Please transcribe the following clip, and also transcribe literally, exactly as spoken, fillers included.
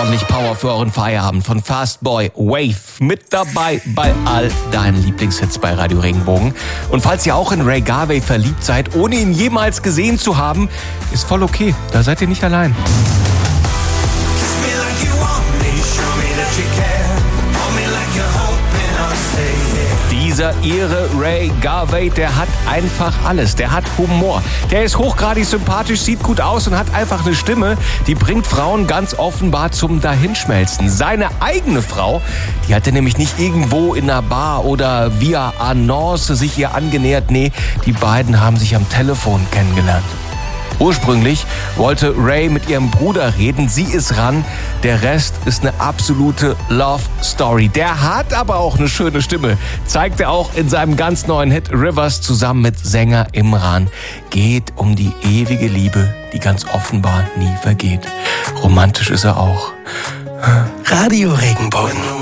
ordentlich Power für euren Feierabend von Fastboy Wave mit dabei bei all deinen Lieblingshits bei Radio Regenbogen. Und falls ihr auch in Ray Garvey verliebt seid, ohne ihn jemals gesehen zu haben, ist voll okay. Da seid ihr nicht allein. Dieser ihre Ray Garvey, der hat einfach alles. Der hat Humor. Der ist hochgradig sympathisch, sieht gut aus und hat einfach eine Stimme, die bringt Frauen ganz offenbar zum Dahinschmelzen. Seine eigene Frau, die hat er nämlich nicht irgendwo in einer Bar oder via Annonce sich ihr angenähert. Nee, die beiden haben sich am Telefon kennengelernt. Ursprünglich wollte Ray mit ihrem Bruder reden, sie ist ran, der Rest ist eine absolute Love Story. Der hat aber auch eine schöne Stimme, zeigt er auch in seinem ganz neuen Hit Rivers zusammen mit Sänger Imran. Geht um die ewige Liebe, die ganz offenbar nie vergeht. Romantisch ist er auch. Radio Regenbogen.